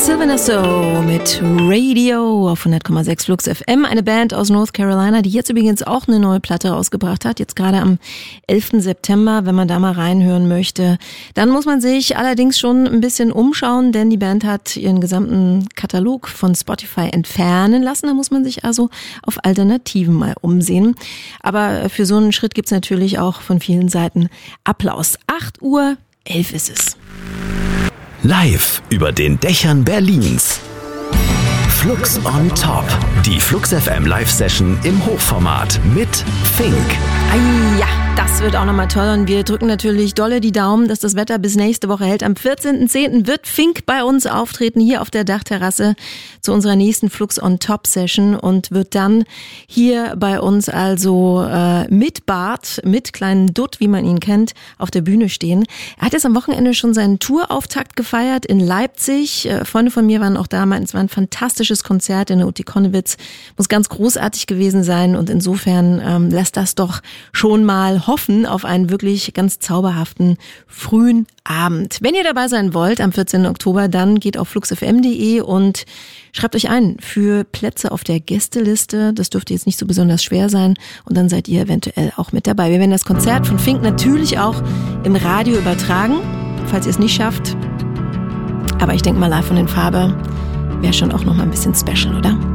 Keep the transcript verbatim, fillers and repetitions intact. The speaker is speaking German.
Sylvana So mit Radio auf hundert Komma sechs Flux F M, eine Band aus North Carolina, die jetzt übrigens auch eine neue Platte rausgebracht hat, jetzt gerade am elften September, wenn man da mal reinhören möchte. Dann muss man sich allerdings schon ein bisschen umschauen, denn die Band hat ihren gesamten Katalog von Spotify entfernen lassen, da muss man sich also auf Alternativen mal umsehen. Aber für so einen Schritt gibt's natürlich auch von vielen Seiten Applaus. acht Uhr elf ist es. Live über den Dächern Berlins. Flux on Top. Die Flux F M Live-Session im Hochformat mit Fink. Ah, ja, das wird auch nochmal toll und wir drücken natürlich dolle die Daumen, dass das Wetter bis nächste Woche hält. Am vierzehnten zehnten wird Fink bei uns auftreten, hier auf der Dachterrasse zu unserer nächsten Flux on Top Session und wird dann hier bei uns also äh, mit Bart, mit kleinen Dutt, wie man ihn kennt, auf der Bühne stehen. Er hat jetzt am Wochenende schon seinen Tourauftakt gefeiert in Leipzig. Äh, Freunde von mir waren auch da, meinten, es war ein fantastisches Konzert in der Uti Konnewitz. Muss ganz großartig gewesen sein und insofern ähm, lässt das doch schon mal hoffen auf einen wirklich ganz zauberhaften frühen Abend. Wenn ihr dabei sein wollt am vierzehnten Oktober, dann geht auf flux f m punkt d e und schreibt euch ein für Plätze auf der Gästeliste. Das dürfte jetzt nicht so besonders schwer sein und dann seid ihr eventuell auch mit dabei. Wir werden das Konzert von Fink natürlich auch im Radio übertragen, falls ihr es nicht schafft. Aber ich denke mal, live von den Farbe wäre schon auch noch mal ein bisschen special, oder?